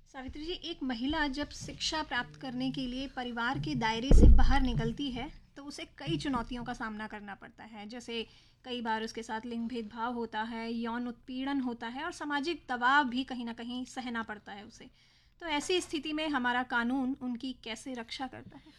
सावित्री जी, एक महिला जब शिक्षा प्राप्त करने के लिए परिवार के दायरे से बाहर निकलती है तो उसे कई चुनौतियों का सामना करना पड़ता है। जैसे कई बार उसके साथ लिंग भेदभाव होता है, यौन उत्पीड़न होता है और सामाजिक दबाव भी कहीं ना कहीं सहना पड़ता है उसे। तो ऐसी स्थिति में हमारा कानून उनकी कैसे रक्षा करता है?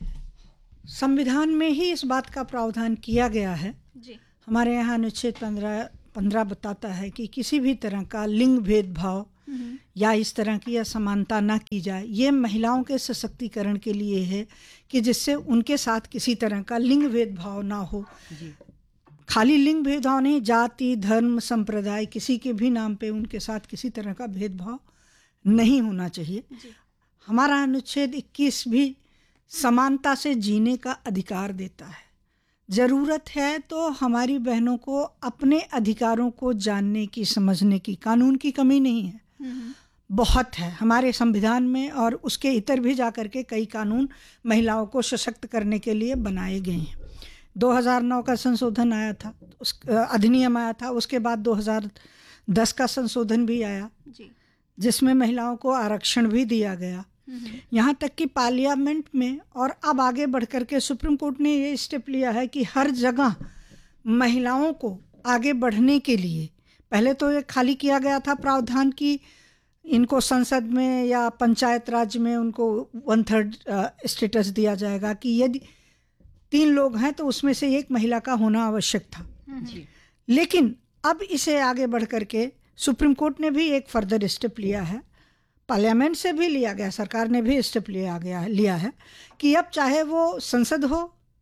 संविधान में ही इस बात का प्रावधान किया गया है। जी। हमारे यहाँ अनुच्छेद 15 बताता है कि किसी भी तरह का लिंग भेदभाव या इस तरह की असमानता ना की जाए। ये महिलाओं के सशक्तिकरण के लिए है कि जिससे उनके साथ किसी तरह का लिंग भेदभाव ना हो। जी। खाली लिंग भेदभाव नहीं, जाति, धर्म, संप्रदाय, किसी के भी नाम पे उनके साथ किसी तरह का भेदभाव नहीं होना चाहिए। जी। हमारा अनुच्छेद 21 भी समानता से जीने का अधिकार देता है। ज़रूरत है तो हमारी बहनों को अपने अधिकारों को जानने की, समझने की। कानून की कमी नहीं है, बहुत है हमारे संविधान में, और उसके इतर भी जाकर के कई कानून महिलाओं को सशक्त करने के लिए बनाए गए हैं। 2009 का संशोधन आया था, उस अधिनियम आया था, उसके बाद 2010 का संशोधन भी आया जी। जिसमें महिलाओं को आरक्षण भी दिया गया। यहाँ तक कि पार्लियामेंट में, और अब आगे बढ़ कर के सुप्रीम कोर्ट ने ये स्टेप लिया है कि हर जगह महिलाओं को आगे बढ़ने के लिए, पहले तो ये खाली किया गया था प्रावधान कि इनको संसद में या पंचायत राज में उनको 1/3 स्टेटस दिया जाएगा कि यदि 3 लोग हैं तो उसमें से एक महिला का होना आवश्यक था। जी। लेकिन अब इसे आगे बढ़ करके सुप्रीम कोर्ट ने भी एक फर्दर स्टेप लिया है, पार्लियामेंट से भी लिया गया, सरकार ने भी स्टेप लिया है कि अब चाहे वो संसद हो,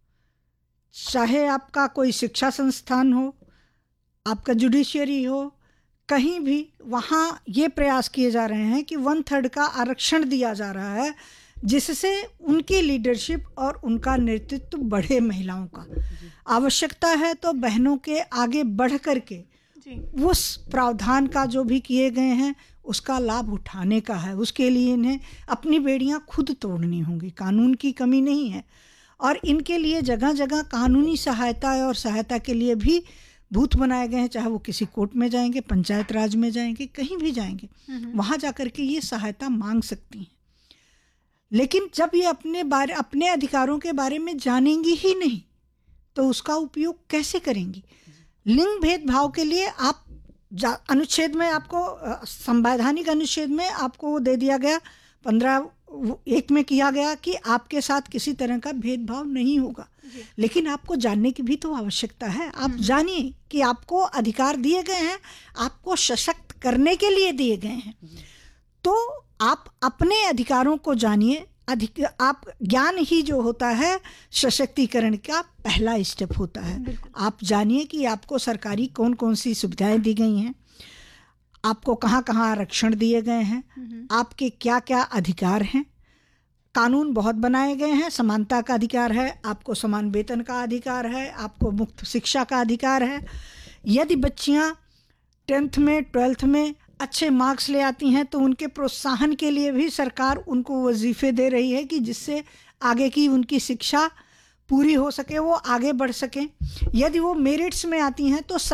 चाहे आपका कोई शिक्षा संस्थान हो, आपका जुडिशियरी हो, कहीं भी वहाँ ये प्रयास किए जा रहे हैं कि 1/3 का आरक्षण दिया जा रहा है, जिससे उनकी लीडरशिप और उनका नेतृत्व बढ़े। महिलाओं का आवश्यकता है तो बहनों के आगे बढ़ करके उस प्रावधान का जो भी किए गए हैं उसका लाभ उठाने का है। उसके लिए इन्हें अपनी बेड़ियां खुद तोड़नी होंगी। कानून की कमी नहीं है, और इनके लिए जगह जगह कानूनी सहायता और सहायता के लिए भी बूथ बनाए गए हैं। चाहे वो किसी कोर्ट में जाएंगे, पंचायत राज में जाएंगे, कहीं भी जाएंगे, वहाँ जाकर के ये सहायता मांग सकती हैं। लेकिन जब ये अपने अधिकारों के बारे में जानेंगी ही नहीं तो उसका उपयोग कैसे करेंगी? लिंग भेदभाव के लिए आप अनुच्छेद में आपको, संवैधानिक अनुच्छेद में आपको वो दे दिया गया, 15(1) में किया गया कि आपके साथ किसी तरह का भेदभाव नहीं होगा। लेकिन आपको जानने की भी तो आवश्यकता है। आप जानिए कि आपको अधिकार दिए गए हैं, आपको सशक्त करने के लिए दिए गए हैं, तो आप अपने अधिकारों को जानिए। आप ज्ञान ही जो होता है सशक्तिकरण का पहला स्टेप होता है। आप जानिए कि आपको सरकारी कौन कौन सी सुविधाएं दी गई हैं, आपको कहाँ कहाँ आरक्षण दिए गए हैं, आपके क्या क्या अधिकार हैं। कानून बहुत बनाए गए हैं। समानता का अधिकार है, आपको समान वेतन का अधिकार है, आपको मुफ्त शिक्षा का अधिकार है। यदि बच्चियाँ 10th में 12th में अच्छे मार्क्स ले आती हैं तो उनके प्रोत्साहन के लिए भी सरकार उनको वजीफे दे रही है कि जिससे आगे की उनकी शिक्षा पूरी हो सके, वो आगे बढ़ सकें। यदि वो मेरिट्स में आती हैं तो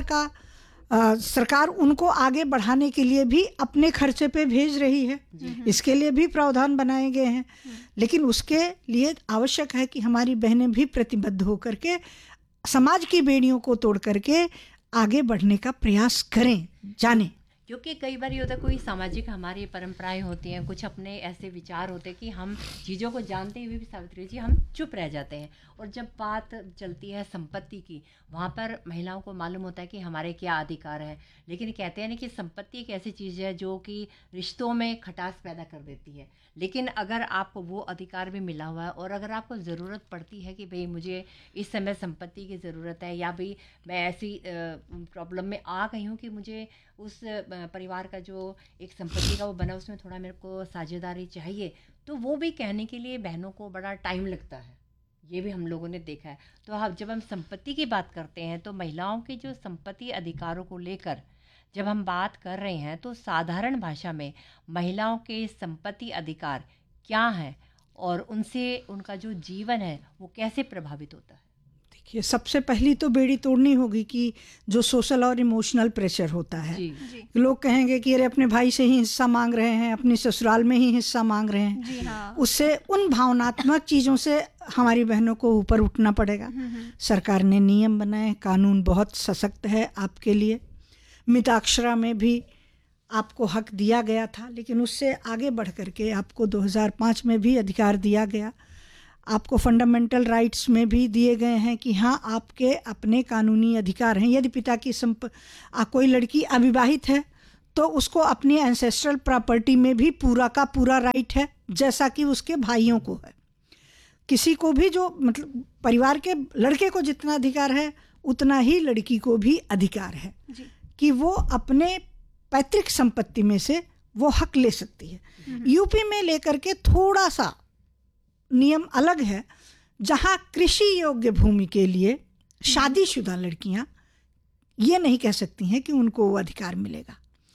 सरकार उनको आगे बढ़ाने के लिए भी अपने खर्चे पे भेज रही है। इसके लिए भी प्रावधान बनाए गए हैं। लेकिन उसके लिए आवश्यक है कि हमारी बहनें भी प्रतिबद्ध होकर के समाज की बेड़ियों को तोड़ करके आगे बढ़ने का प्रयास करें, जानें। क्योंकि कई बार ये होता है, कोई सामाजिक हमारी परंपराएं होती हैं, कुछ अपने ऐसे विचार होते हैं कि हम चीज़ों को जानते हुए भी सावित्री जी हम चुप रह जाते हैं। और जब बात चलती है संपत्ति की, वहाँ पर महिलाओं को मालूम होता है कि हमारे क्या अधिकार हैं। लेकिन कहते हैं ना कि संपत्ति एक ऐसी चीज़ है जो कि रिश्तों में खटास पैदा कर देती है। लेकिन अगर आपको वो अधिकार भी मिला हुआ है और अगर आपको ज़रूरत पड़ती है कि भाई मुझे इस समय संपत्ति की ज़रूरत है, या भाई मैं ऐसी प्रॉब्लम में आ गई हूँ कि मुझे उस परिवार का जो एक संपत्ति का वो बना उसमें थोड़ा मेरे को साझेदारी चाहिए, तो वो भी कहने के लिए बहनों को बड़ा टाइम लगता है। ये भी हम लोगों ने देखा है। तो अब जब हम संपत्ति की बात करते हैं तो महिलाओं के जो संपत्ति अधिकारों को लेकर जब हम बात कर रहे हैं तो साधारण भाषा में महिलाओं के संपत्ति अधिकार क्या हैं और उनसे उनका जो जीवन है वो कैसे प्रभावित होता है? देखिए, सबसे पहली तो बेड़ी तोड़नी होगी कि जो सोशल और इमोशनल प्रेशर होता है। जी जी लोग कहेंगे कि अरे अपने भाई से ही हिस्सा मांग रहे हैं, अपनी ससुराल में ही हिस्सा मांग रहे हैं। जी हाँ। उससे उन भावनात्मक चीज़ों से हमारी बहनों को ऊपर उठना पड़ेगा। सरकार ने नियम बनाए, कानून बहुत सशक्त है आपके लिए। मिताक्षरा में भी आपको हक दिया गया था, लेकिन उससे आगे बढ़ करके आपको 2005 में भी अधिकार दिया गया। आपको फंडामेंटल राइट्स में भी दिए गए हैं कि हाँ, आपके अपने कानूनी अधिकार हैं। यदि पिता की कोई लड़की अविवाहित है तो उसको अपनी एंसेस्ट्रल प्रॉपर्टी में भी पूरा का पूरा राइट है, जैसा कि उसके भाइयों को है। किसी को भी जो मतलब परिवार के लड़के को जितना अधिकार है उतना ही लड़की को भी अधिकार है जी कि वो अपने पैतृक संपत्ति में से वो हक ले सकती है। यूपी में लेकर के थोड़ा सा नियम अलग है, जहाँ कृषि योग्य भूमि के लिए शादीशुदा लड़कियां ये नहीं कह सकती हैं कि उनको वो अधिकार मिलेगा।